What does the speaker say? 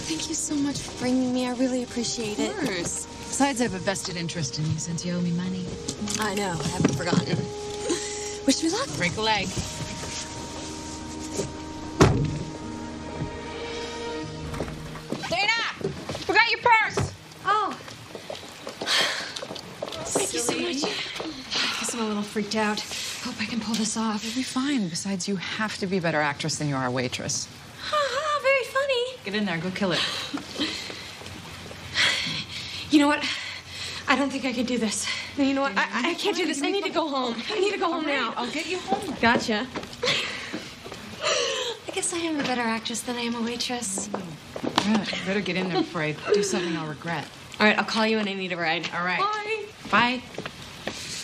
thank you so much for bringing me. I really appreciate it. Of course. Besides, I have a vested interest in you since you owe me money. I know. I haven't forgotten. Wish me luck. Break a leg. Dana! Forgot your purse! Oh. Thank you so much. I guess I'm a little freaked out. Hope I can pull this off. You'll be fine. Besides, you have to be a better actress than you are a waitress. Haha, very funny. Get in there. Go kill it. You know what? I don't think I can do this. You know what? I can't do this. I need to go home. I need to go home now. I'll get you home. Gotcha. I guess I am a better actress than I am a waitress. Yeah, you better get in there before I do something I'll regret. All right, I'll call you when I need a ride. All right. Bye. Bye.